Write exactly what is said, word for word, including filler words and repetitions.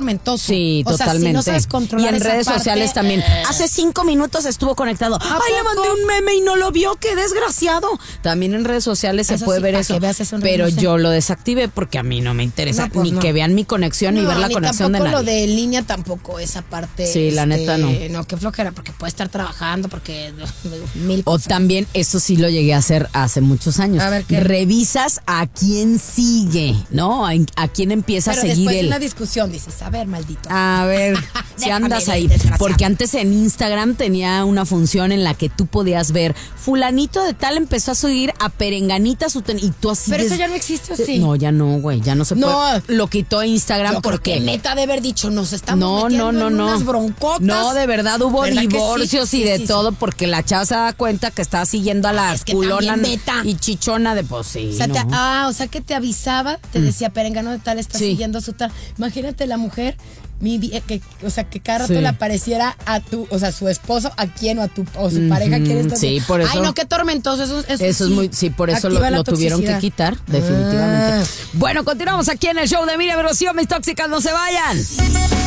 tormentoso. Sí, o totalmente. Sea, si no sabes controlar y en esa redes parte, sociales también. eh. Hace cinco minutos estuvo conectado. Ay, poco? le mandé un meme y no lo vio, qué desgraciado. También en redes sociales se Eso puede sí, ver para eso. que veas eso, no, pero no sé. yo lo desactivé porque a mí no me interesa No, pues ni no. que vean mi conexión ni No, ver la ni conexión de tampoco nadie. lo de línea tampoco, esa parte. Sí, la neta no. No, qué flojera, porque puede estar trabajando, porque mil O cosas. también, eso sí lo llegué a hacer hace muchos años. A ver, ¿qué? Revisas a quién sigue, ¿no? A, a quién empieza Pero a seguir después de él. una discusión dices, a ver, maldito. A ver, si Déjame andas de ahí. desgraciado. Porque antes en Instagram tenía una función en la que tú podías ver, fulanito de tal empezó a seguir a Perenganita su ten- y tú así. Pero des- eso ya no existe, ¿o sí? No, ya no, güey, ya no se No. puede. Lo quitó Instagram Yo creo porque que neta de haber dicho, nos estamos no, metiendo no, no, en no. unas broncotas. No, de verdad hubo ¿Verdad que sí? divorcios y Sí, de sí, sí. todo porque la chava se da cuenta que está siguiendo a la Es que culona también neta. y chichona de pues sí. O sea, te- no. ah, o sea que te avisaba, te decía, Perengano de tal está Sí. siguiendo a su tal. Imagínate la mujer, mi, vi- que, o sea, que cada rato Sí. le apareciera a tu, o sea, su esposo, a quién, o a tu, o su pareja, quién está. sí, por eso- Ay, no, qué tormentoso, eso, eso, Eso sí. es muy, sí, por eso lo, Activa la lo tuvieron que toxicidad. quitar, definitivamente. Ah. Bueno, continuamos aquí en el show de Miriam y Rocío, mis tóxicas, no se vayan.